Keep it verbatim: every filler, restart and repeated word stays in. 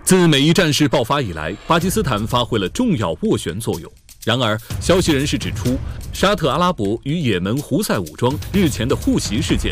自美伊战事爆发以来，巴基斯坦发挥了重要斡旋作用。然而，消息人士指出，沙特阿拉伯与也门胡塞武装日前的互袭事件